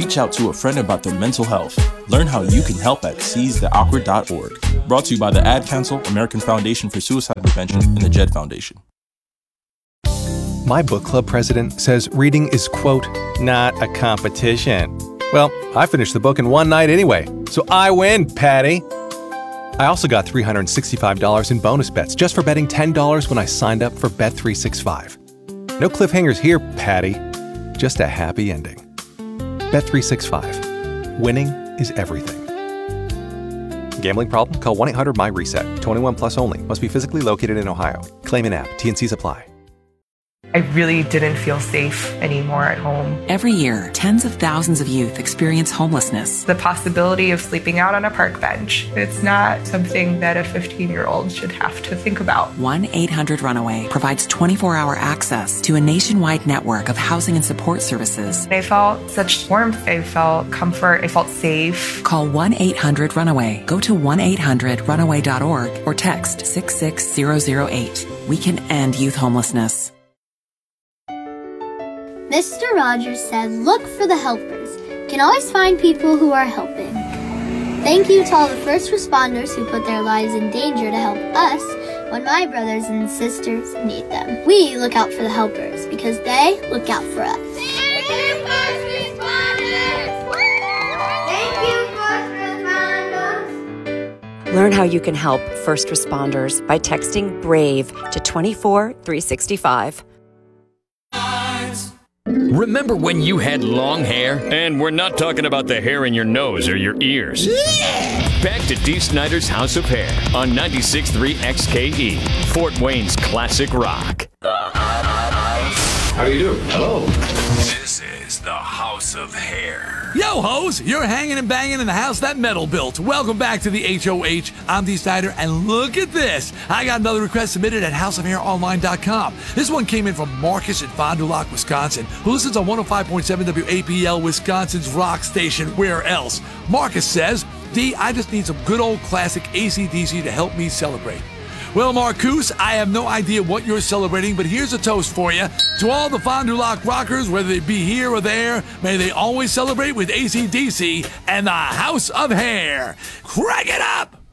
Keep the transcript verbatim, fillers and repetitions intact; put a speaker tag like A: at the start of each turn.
A: Reach out to a friend about their mental health. Learn how you can help at seize the awkward dot org. Brought to you by the Ad Council, American Foundation for Suicide Prevention, and the Jed Foundation.
B: My book club president says reading is, quote, not a competition. Well, I finished the book in one night anyway, so I win, Patty. I also got three hundred sixty-five dollars in bonus bets just for betting ten dollars when I signed up for Bet three sixty-five. No cliffhangers here, Patty. Just a happy ending. Bet three sixty-five. Winning is everything. Gambling problem? Call one eight hundred M Y reset. twenty-one plus only. Must be physically located in Ohio. Claim in app. T N Cs apply.
C: I really didn't feel safe anymore at home.
D: Every year, tens of thousands of youth experience homelessness.
C: The possibility of sleeping out on a park bench, it's not something that a fifteen-year-old should have to think about.
D: one eight hundred runaway provides twenty-four hour access to a nationwide network of housing and support services.
C: I felt such warmth. I felt comfort. I felt safe.
D: Call one eight hundred runaway. Go to one eight hundred runaway dot org or text six six zero zero eight. We can end youth homelessness.
E: Mister Rogers said, look for the helpers. You can always find people who are helping. Thank you to all the first responders who put their lives in danger to help us when my brothers and sisters need them. We look out for the helpers because they look out for us. Thank you, first responders! Thank you, first responders!
F: Learn how you can help first responders by texting BRAVE to two four three six five.
G: Remember when you had long hair? And we're not talking about the hair in your nose or your ears. Yeah! Back to Dee Snider's House of Hair on ninety-six point three X K E, Fort Wayne's classic rock.
H: How do you do? Hello.
I: This is the House of Hair.
J: Yo, hoes, you're hanging and banging in the house that metal built. Welcome back to the H O H. I'm Dee Snider, and look at this. I got another request submitted at house of hair online dot com. This one came in from Marcus in Fond du Lac, Wisconsin, who listens on one oh five point seven W A P L, Wisconsin's rock station. Where else? Marcus says, D, I just need some good old classic A C D C to help me celebrate. Well, Marcus, I have no idea what you're celebrating, but here's a toast for you. To all the Fond du Lac rockers, whether they be here or there, may they always celebrate with A C D C and the House of Hair. Crank it up!